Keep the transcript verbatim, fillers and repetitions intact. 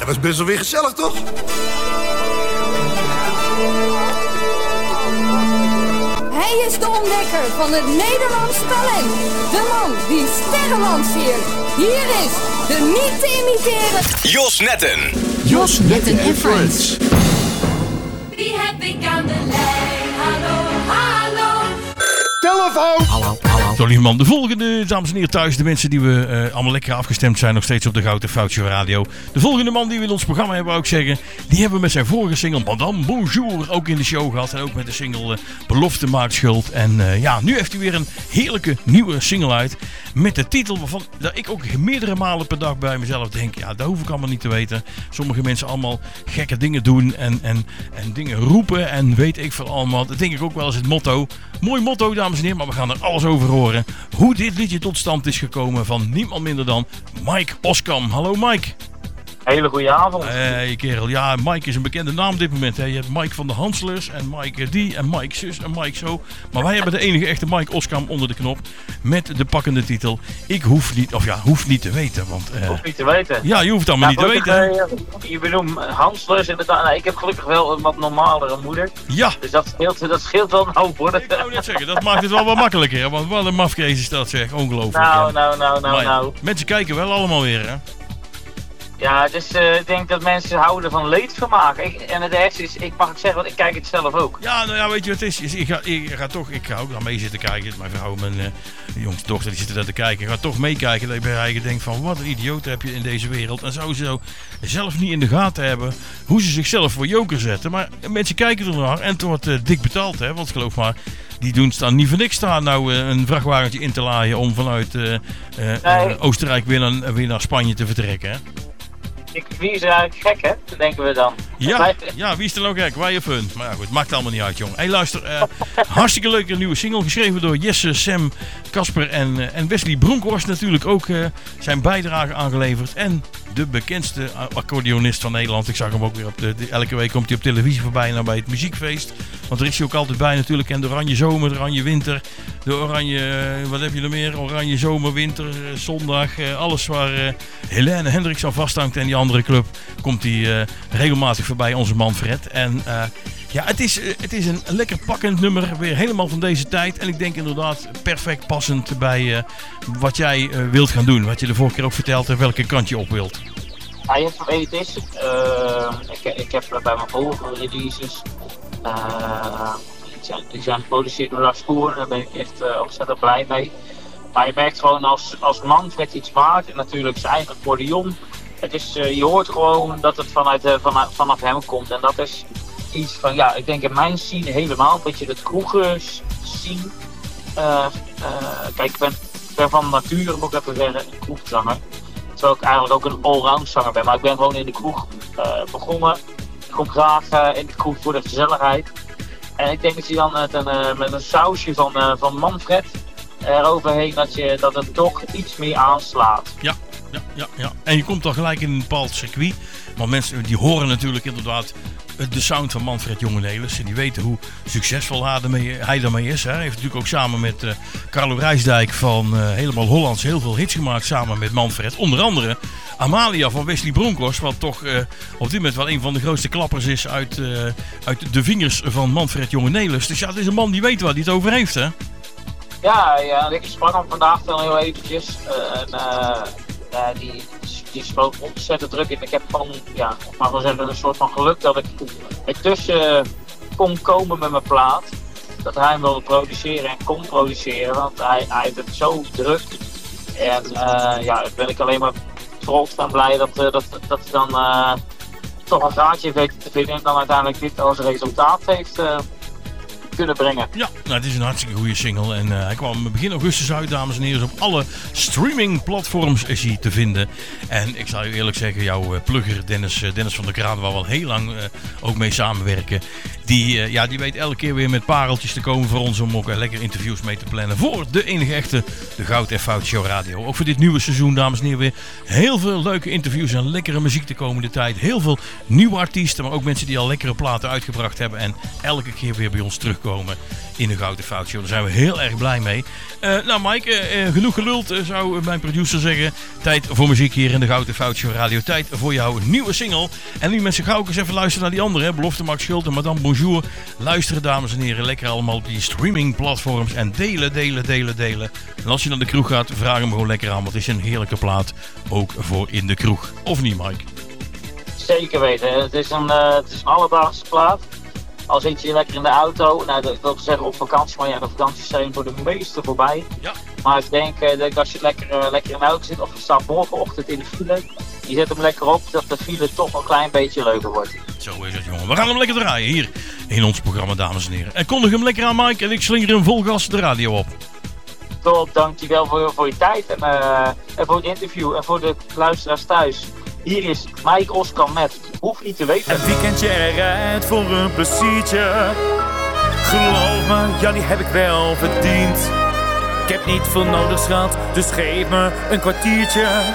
dat is best wel weer gezellig, toch? Hij is de ontdekker van het Nederlands talent. De man die sterren lanceert. Hier is de niet te imiteren Jos Netten. Jos Netten en Friends. Wie heb ik aan de lijn? Hallo, hallo. Telefoon! Hallo, hallo. Zo, lieve man, de volgende, dames en heren thuis, de mensen die we uh, allemaal lekker afgestemd zijn, nog steeds op de Gouden Foutje Radio. De volgende man die we in ons programma hebben, wou ik zeggen, die hebben we met zijn vorige single Madame Bonjour ook in de show gehad. En ook met de single uh, Belofte maakt schuld. En uh, ja, nu heeft hij weer een heerlijke nieuwe single uit. Met de titel waarvan dat ik ook meerdere malen per dag bij mezelf denk, ja, dat hoef ik allemaal niet te weten. Sommige mensen allemaal gekke dingen doen en, en, en dingen roepen en weet ik veel allemaal. Dat denk ik ook wel eens het motto. Mooi motto, dames en heren, maar we gaan er alles over horen. Hoe dit liedje tot stand is gekomen van niemand minder dan Mike Oskam. Hallo Mike. Hele goede avond. Hey kerel, ja, Mike is een bekende naam op dit moment. Hè. Je hebt Mike van de Hanslers en Mike die en Mike zus en Mike zo. Maar wij hebben de enige echte Mike Oskam onder de knop met de pakkende titel Ik hoef niet, of ja, hoef niet te weten. Want, uh, hoef niet te weten. Ja, je hoeft allemaal nou, niet te weten. Uh, je bedoelt Hanslers inderdaad. Nou, ik heb gelukkig wel een wat normalere moeder. Ja. Dus dat scheelt, dat scheelt wel een hoop hoor. Ik wou net zeggen, dat maakt het wel wat makkelijker. Want wat een mafkees is dat zeg, ongelooflijk. Nou, nou, nou, nou, maar, nou. Mensen kijken wel allemaal weer hè. Ja, dus uh, ik denk dat mensen houden van leedvermaak. Ik, en het ergste is, ik mag het zeggen, want ik kijk het zelf ook. Ja, nou ja, weet je wat het is? Ik ga, ik ga toch, ik ga ook naar mee zitten kijken. Mijn vrouw en mijn uh, jongste dochter die zitten daar te kijken. Ik ga toch meekijken dat ik bij eigen denk van wat een idioot heb je in deze wereld. En zou ze zo zelf niet in de gaten hebben hoe ze zichzelf voor joker zetten. Maar mensen kijken er naar en het wordt uh, dik betaald, hè. Want geloof maar, die doen staan niet voor niks staan nou uh, een vrachtwagentje in te laaien om vanuit uh, uh, nee. uh, Oostenrijk weer naar, weer naar Spanje te vertrekken, hè. Ik, wie is er eigenlijk gek, hè? Denken we dan. Ja, ja, wie is er nou gek? Wij of hun? Maar ja, goed, maakt allemaal niet uit, jong. Hé, hey, luister, uh, hartstikke leuke nieuwe single, geschreven door Jesse, Sam, Casper en, uh, en Wesley Bronkhorst natuurlijk ook uh, zijn bijdrage aangeleverd. En de bekendste accordeonist van Nederland. Ik zag hem ook weer op de, de elke week komt hij op televisie voorbij nou bij het muziekfeest. Want er is hij ook altijd bij natuurlijk. En de Oranje Zomer, de Oranje Winter, de Oranje, wat heb je er meer? Oranje Zomer, Winter, Zondag, uh, alles waar uh, Helene Hendricks aan vasthangt en die andere club komt hij uh, regelmatig voorbij, onze Manfred. En uh, ja, het is, uh, het is een lekker pakkend nummer, weer helemaal van deze tijd. En ik denk inderdaad perfect passend bij uh, wat jij uh, wilt gaan doen. Wat je de vorige keer ook verteld hebt, welke kant je op wilt. Ja, je weet het is, uh, ik, ik heb bij mijn vorige releases, uh, die zijn, die zijn geproduceerd door Lars Koer, daar ben ik echt uh, ontzettend blij mee. Maar je merkt gewoon als, als Manfred iets maakt en natuurlijk zijn eigen accordeon. Het is, uh, je hoort gewoon dat het vanuit, uh, vanaf, vanaf hem komt en dat is iets van, ja, ik denk in mijn scene helemaal, dat je het kroegers zien. Uh, uh, kijk, ik ben, ik ben van nature, moet ik even zeggen, een kroegzanger. Terwijl ik eigenlijk ook een allround zanger ben, maar ik ben gewoon in de kroeg uh, begonnen. Ik kom graag uh, in de kroeg voor de gezelligheid. En ik denk dat je dan met een, uh, met een sausje van, uh, van Manfred eroverheen, dat, je, dat het toch iets meer aanslaat. Ja. Ja, ja, ja. En je komt dan gelijk in een bepaald circuit. Want mensen die horen natuurlijk inderdaad de sound van Manfred Jongenelis. En die weten hoe succesvol hij daarmee is. Hè. Hij heeft natuurlijk ook samen met uh, Carlo Rijsdijk van uh, Helemaal Hollands heel veel hits gemaakt samen met Manfred. Onder andere Amalia van Wesley Bronkhorst. Wat toch uh, op dit moment wel een van de grootste klappers is uit, uh, uit de vingers van Manfred Jongenelis. Dus ja, het is een man die weet waar hij het over heeft, hè. Ja, ja, ik sprak hem vandaag wel heel eventjes. Uh, en, uh, Uh, die, die spook ontzettend druk in. Ik heb van, ja, ik mag wel zeggen, een soort van geluk dat ik ertussen kon komen met mijn plaat. Dat hij hem wilde produceren en kon produceren, want hij, hij heeft het zo druk. En uh, ja, ben ik alleen maar trots en blij dat, uh, dat, dat hij dan uh, toch een gaatje heeft weten te vinden en dan uiteindelijk dit als resultaat heeft uh, kunnen brengen. Ja, nou, het is een hartstikke goede single en uh, hij kwam begin augustus uit, dames en heren. Op alle streaming platforms is hij te vinden. En ik zal u eerlijk zeggen, jouw uh, plugger Dennis, uh, Dennis van der Kraan, waar we al heel lang uh, ook mee samenwerken, Die, uh, ja, die weet elke keer weer met pareltjes te komen voor ons om ook uh, lekker interviews mee te plannen. Voor de enige echte, de Goud en Fout Show Radio. Ook voor dit nieuwe seizoen, dames en heren, weer heel veel leuke interviews en lekkere muziek de komende tijd. Heel veel nieuwe artiesten, maar ook mensen die al lekkere platen uitgebracht hebben. En elke keer weer bij ons terugkomen in de Goud en Fout Show. Daar zijn we heel erg blij mee. Uh, nou Mike, uh, uh, genoeg geluld uh, zou mijn producer zeggen. Tijd voor muziek hier in de Goud en Fout Show Radio. Tijd voor jouw nieuwe single. En nu mensen gauw eens even luisteren naar die andere. Hè? Belofte Max Schult en Madame Bonjour. Luisteren dames en heren. Lekker allemaal op die streaming platforms. En delen, delen, delen, delen. En als je naar de kroeg gaat, vraag hem gewoon lekker aan. Want het is een heerlijke plaat. Ook voor in de kroeg. Of niet Mike? Zeker weten. Het is een, uh, het is een alledaagse plaat. Al zit je lekker in de auto, nou ik wil zeggen op vakantie, maar ja, de vakanties zijn voor de meesten voorbij. Ja. Maar ik denk uh, dat als je lekker, uh, lekker in de auto zit of je staat morgenochtend in de file, je zet hem lekker op, dat de file toch een klein beetje leuker wordt. Zo is het jongen. We gaan hem lekker draaien hier in ons programma dames en heren. En kondig hem lekker aan Mike en ik slinger hem vol gas de radio op. Top, dankjewel voor, voor je tijd en, uh, en voor het interview en voor de luisteraars thuis. Hier is Mike Oscar met Hoef niet te weten. Een weekendje eruit voor een pleziertje. Geloof me, ja die heb ik wel verdiend. Ik heb niet veel nodig schat, dus geef me een kwartiertje.